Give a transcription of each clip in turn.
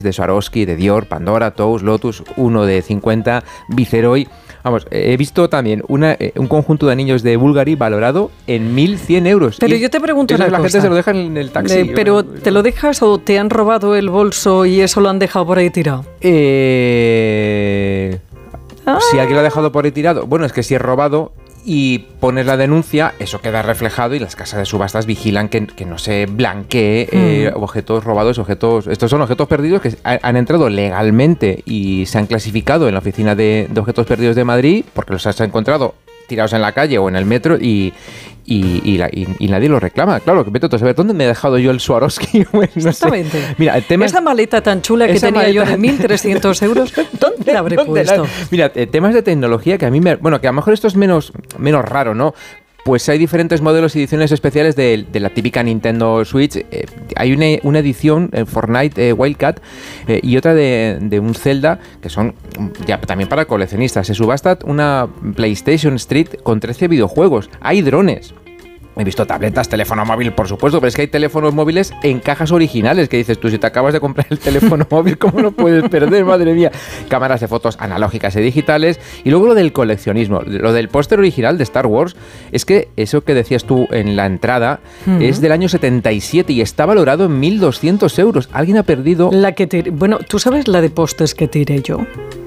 de Swarovski, de Dior, Pandora, Tous, Lotus, uno de 50, Viceroy. Vamos, he visto también un conjunto de anillos de Bulgari valorado en 1.100 euros. Pero yo te pregunto una cosa. La gente se lo deja en el taxi. ¿Pero te lo dejas o te han robado el bolso y eso lo han dejado por ahí tirado? Si alguien lo ha dejado por ahí tirado, bueno, es que si es robado y pones la denuncia, eso queda reflejado y las casas de subastas vigilan que no se blanquee objetos robados, estos son objetos perdidos que han entrado legalmente y se han clasificado en la oficina de objetos perdidos de Madrid porque los has encontrado tirados en la calle o en el metro y nadie lo reclama. Claro, que vete a saber dónde me he dejado yo el Swarovski. Bueno, exactamente. No sé. Mira, el tema esa maleta tan chula que tenía yo de 1.300 euros, ¿dónde la habré puesto? Mira, temas de tecnología que a mí que a lo mejor esto es menos raro, ¿no? Pues hay diferentes modelos y ediciones especiales de la típica Nintendo Switch. Hay una edición Fortnite Wildcat y otra de un Zelda, que son ya también para coleccionistas. Se subasta una PlayStation Street con 13 videojuegos. Hay drones. He visto tabletas, teléfono móvil, por supuesto, pero es que hay teléfonos móviles en cajas originales, que dices tú, si te acabas de comprar el teléfono móvil, ¿cómo lo puedes perder? Madre mía. Cámaras de fotos analógicas y digitales. Y luego lo del coleccionismo, lo del póster original de Star Wars, es que eso que decías tú en la entrada es del año 77 y está valorado en 1.200 euros. Alguien ha perdido... Bueno, ¿tú sabes la de pósters que tiré yo?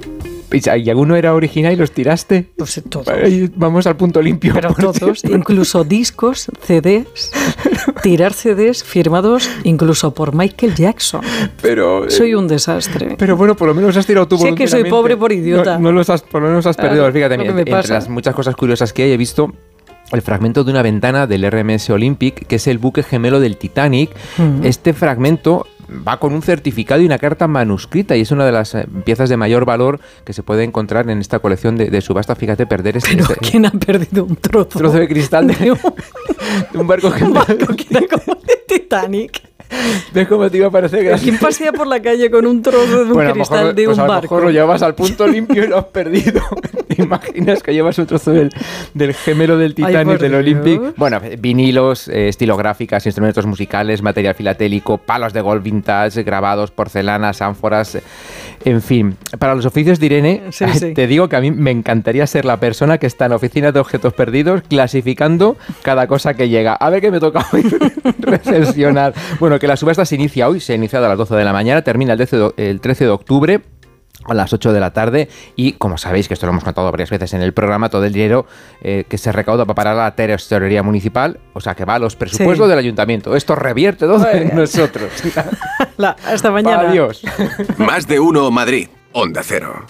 ¿Y alguno era original y los tiraste? Pues todos. Vamos al punto limpio. Pero todos, incluso discos, CDs, tirar CDs firmados incluso por Michael Jackson. Pero soy un desastre. Pero bueno, por lo menos has tirado tú voluntariamente. Sé que soy pobre por idiota. Por lo menos has perdido. Fíjate, entre las muchas cosas curiosas que hay, he visto el fragmento de una ventana del RMS Olympic, que es el buque gemelo del Titanic. Este fragmento va con un certificado y una carta manuscrita y es una de las piezas de mayor valor que se puede encontrar en esta colección de subasta. Fíjate, perder ¿Pero quién ha perdido un trozo de cristal de un barco gemelo? Que era como el Titanic. ¿Ves cómo te iba a parecer? ¿Quién pasea por la calle con un trozo de un cristal de un barco? A lo mejor lo llevas al punto limpio y lo has perdido. ¿Te imaginas que llevas un trozo del gemelo del Titanic, del Olympic? Bueno, vinilos, estilográficas, instrumentos musicales, material filatélico, palos de golf vintage, grabados, porcelanas, ánforas, en fin. Para los oficios de Irene, te digo que a mí me encantaría ser la persona que está en oficinas de objetos perdidos clasificando cada cosa que llega. A ver qué me toca hoy reflexionar. Bueno, que la subasta se inicia hoy, se ha iniciado a las 12 de la mañana, termina el 13 de octubre a las 8 de la tarde y, como sabéis, que esto lo hemos contado varias veces en el programa, todo el dinero que se recauda va para la tesorería municipal, o sea, que va a los presupuestos del ayuntamiento. Esto revierte todo en nosotros. Hasta mañana. Adiós. Más de uno Madrid, Onda Cero.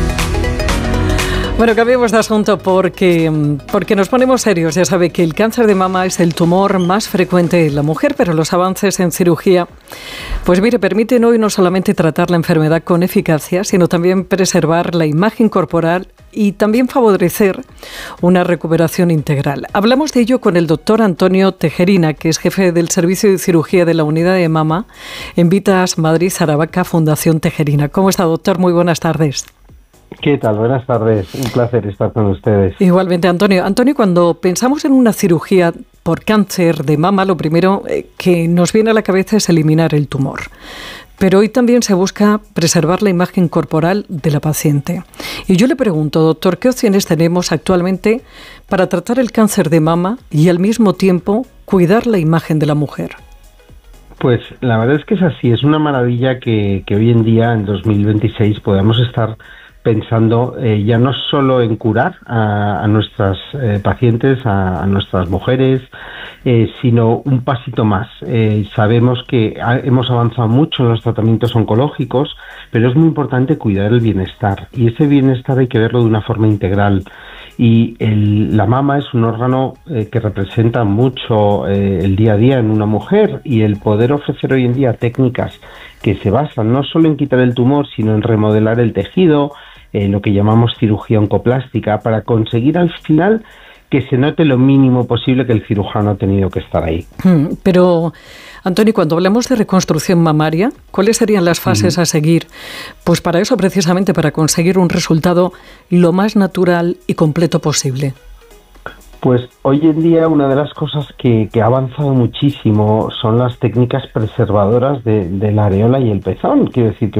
Bueno, cambiemos de asunto porque nos ponemos serios. Ya sabe que el cáncer de mama es el tumor más frecuente en la mujer, pero los avances en cirugía, pues mire, permiten hoy no solamente tratar la enfermedad con eficacia, sino también preservar la imagen corporal y también favorecer una recuperación integral. Hablamos de ello con el doctor Antonio Tejerina, que es jefe del Servicio de Cirugía de la Unidad de Mama en Vitas Madrid Aravaca Fundación Tejerina. ¿Cómo está, doctor? Muy buenas tardes. ¿Qué tal? Buenas tardes. Un placer estar con ustedes. Igualmente, Antonio. Antonio, cuando pensamos en una cirugía por cáncer de mama, lo primero que nos viene a la cabeza es eliminar el tumor. Pero hoy también se busca preservar la imagen corporal de la paciente. Y yo le pregunto, doctor, ¿qué opciones tenemos actualmente para tratar el cáncer de mama y al mismo tiempo cuidar la imagen de la mujer? Pues la verdad es que es así. Es una maravilla que hoy en día, en 2026, podamos estar pensando ya no solo en curar a nuestras pacientes, a nuestras mujeres, sino un pasito más. Sabemos que hemos avanzado mucho en los tratamientos oncológicos, pero es muy importante cuidar el bienestar, y ese bienestar hay que verlo de una forma integral. Y la mama es un órgano que representa mucho el día a día en una mujer, y el poder ofrecer hoy en día técnicas que se basan no solo en quitar el tumor, sino en remodelar el tejido, lo que llamamos cirugía oncoplástica, para conseguir al final que se note lo mínimo posible que el cirujano ha tenido que estar ahí. Pero, Antonio, cuando hablamos de reconstrucción mamaria, ¿cuáles serían las fases a seguir? Pues para eso, precisamente, para conseguir un resultado lo más natural y completo posible. Pues hoy en día una de las cosas que ha avanzado muchísimo son las técnicas preservadoras de la areola y el pezón. Quiero decir que